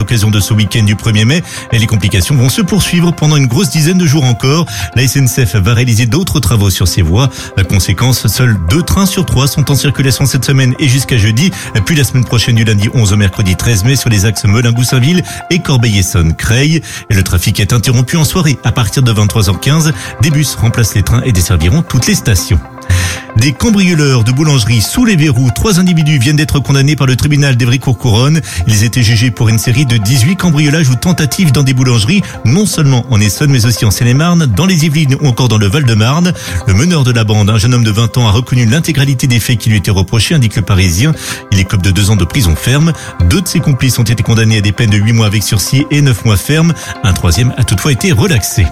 l'occasion de ce week-end du 1er mai. Et les complications vont se poursuivre pendant une grosse dizaine de jours encore. La SNCF va réaliser d'autres travaux sur ces voies. Conséquence, seuls 2 trains sur 3 sont en circulation cette semaine et jusqu'à jeudi. Puis la semaine prochaine du lundi 11 au mercredi 13 mai sur les axes Melun-Goussainville et Corbeil-Essonnes-Creil. Et le trafic est interrompu en soirée à partir de 23h15. Des bus remplacent les trains et desserviront toutes les stations. Des cambrioleurs de boulangerie sous les verrous. 3 individus viennent d'être condamnés par le tribunal d'Évry-Courcouronnes. Ils étaient jugés pour une série de 18 cambriolages ou tentatives dans des boulangeries, non seulement en Essonne, mais aussi en Seine-et-Marne, dans les Yvelines ou encore dans le Val-de-Marne. Le meneur de la bande, un jeune homme de 20 ans, a reconnu l'intégralité des faits qui lui étaient reprochés, indique le Parisien. Il écope de 2 ans de prison ferme. 2 de ses complices ont été condamnés à des peines de 8 mois avec sursis et 9 mois ferme. Un 3e a toutefois été relaxé.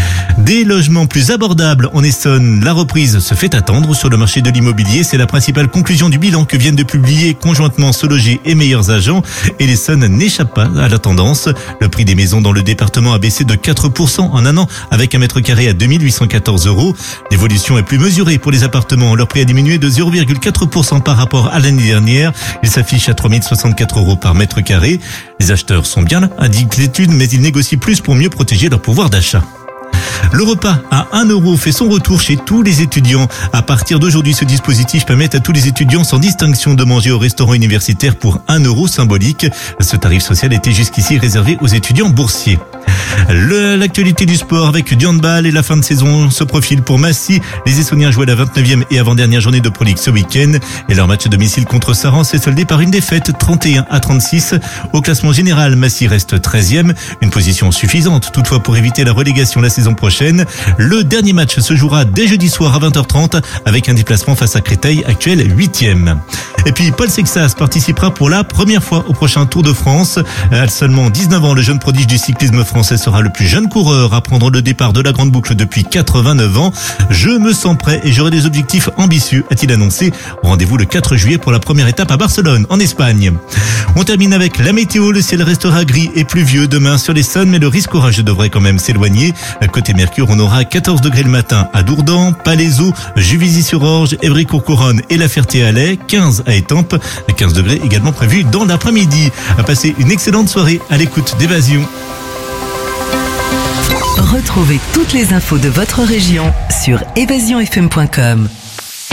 Des logements plus abordables en Essonne. La reprise se fait attendre sur le marché de l'immobilier. C'est la principale conclusion du bilan que viennent de publier conjointement Se Loger et Meilleurs Agents. Et l'Essonne n'échappe pas à la tendance. Le prix des maisons dans le département a baissé de 4% en un an, avec un mètre carré à 2814 €. L'évolution est plus mesurée pour les appartements. Leur prix a diminué de 0,4% par rapport à l'année dernière. Il s'affiche à 3064 € par mètre carré. Les acheteurs sont bien là, indique l'étude, mais ils négocient plus pour mieux protéger leur pouvoir d'achat. Le repas à 1 € fait son retour chez tous les étudiants. À partir d'aujourd'hui, ce dispositif permet à tous les étudiants sans distinction de manger au restaurant universitaire pour 1 € symbolique. Ce tarif social était jusqu'ici réservé aux étudiants boursiers. L'actualité du sport avec du handball et la fin de saison se profile pour Massy. Les Essonniens jouaient la 29e et avant-dernière journée de Pro League ce week-end. Et leur match à domicile contre Saran s'est soldé par une défaite 31-36. Au classement général, Massy reste 13e. Une position suffisante toutefois pour éviter la relégation la saison prochaine. Le dernier match se jouera dès jeudi soir à 20h30 avec un déplacement face à Créteil, actuel 8e. Et puis Paul Sexas participera pour la première fois au prochain Tour de France. À seulement 19 ans, le jeune prodige du cyclisme français sera le plus jeune coureur à prendre le départ de la Grande Boucle depuis 89 ans. Je me sens prêt et j'aurai des objectifs ambitieux, a-t-il annoncé. Rendez-vous le 4 juillet pour la première étape à Barcelone, en Espagne. On termine avec la météo. Le ciel restera gris et pluvieux demain sur l'Essonne, mais le risque orageux devrait quand même s'éloigner. Côté Mercure, on aura 14 degrés le matin à Dourdan, Palaiseau, Juvisy-sur-Orge, Évry-Courcouronnes et La Ferté-Alais, 15 à Étampes, 15 degrés également prévus dans l'après-midi. À passer une excellente soirée à l'écoute d'Évasion. Retrouvez toutes les infos de votre région sur évasionfm.com.